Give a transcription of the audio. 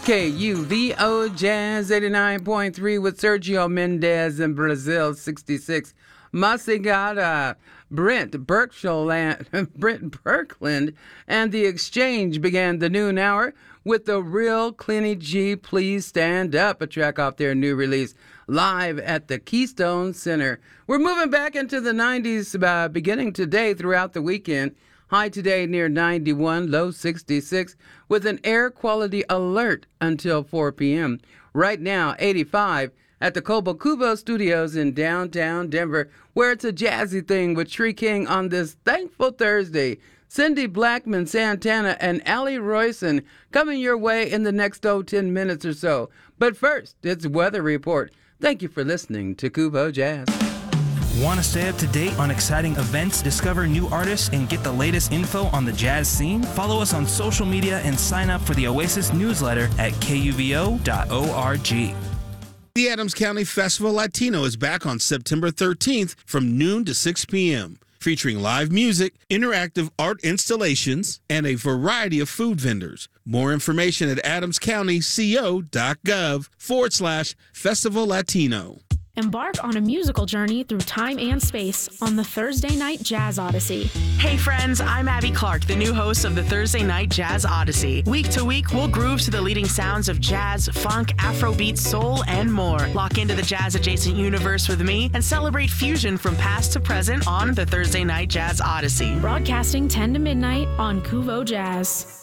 KUVO Jazz 89.3 with Sergio Mendez in Brazil 66. Masigata, Brent Berkland, and The Exchange began the noon hour with the real Clinty G, Please Stand Up, a track off their new release, live at the Keystone Center. We're moving back into the 90s beginning today throughout the weekend. High today near 91, low 66, with an air quality alert until 4 p.m. Right now, 85 at the Cobo Cubo Studios in downtown Denver, where it's a jazzy thing with Tree King on this thankful Thursday. Cindy Blackman Santana and Allie Royson coming your way in the next 10 minutes or so. But first, it's Weather Report. Thank you for listening to Cubo Jazz. Want to stay up to date on exciting events, discover new artists, and get the latest info on the jazz scene? Follow us on social media and sign up for the Oasis newsletter at kuvo.org. The Adams County Festival Latino is back on September 13th from noon to 6 p.m., featuring live music, interactive art installations, and a variety of food vendors. More information at adamscountyco.gov/Festival Latino. Embark on a musical journey through time and space on the Thursday Night Jazz Odyssey. Hey friends, I'm Abby Clark, the new host of the Thursday Night Jazz Odyssey. Week to week, we'll groove to the leading sounds of jazz, funk, Afrobeat, soul, and more. Lock into the jazz-adjacent universe with me and celebrate fusion from past to present on the Thursday Night Jazz Odyssey. Broadcasting 10 to midnight on Cuvo Jazz.